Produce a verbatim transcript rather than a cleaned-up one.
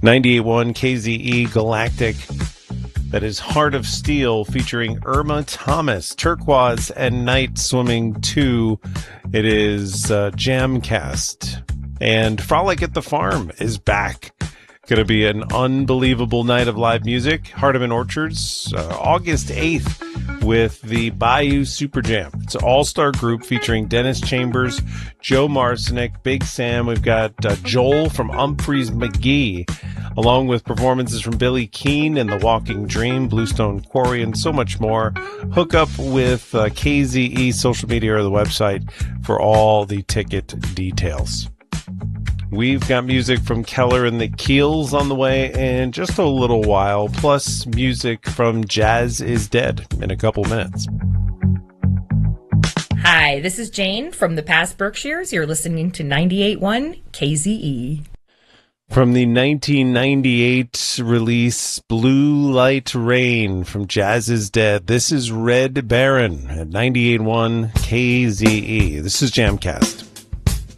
ninety-eight point one K Z E Galactic. That is Heart of Steel featuring Irma Thomas, Turquoise and Night Swimming two. It is uh, Jamcast. And Frolic at the Farm is back. Going to be an unbelievable night of live music. Hardeman Orchards, uh, August eighth with the Bayou Super Jam. It's an all-star group featuring Dennis Chambers, Joe Marcinek, Big Sam. We've got uh, Joel from Humphreys McGee, along with performances from Billy Keane and The Walking Dream, Bluestone Quarry, and so much more. Hook up with uh, K Z E social media or the website for all the ticket details. We've got music from Keller and the Keels on the way in just a little while, plus music from Jazz is Dead in a couple minutes. Hi, this is Jane from the past Berkshires. You're listening to ninety-eight point one K Z E. From the nineteen ninety-eight release Blue Light Rain from Jazz is Dead, this is Red Baron at ninety-eight point one K Z E. This is Jamcast.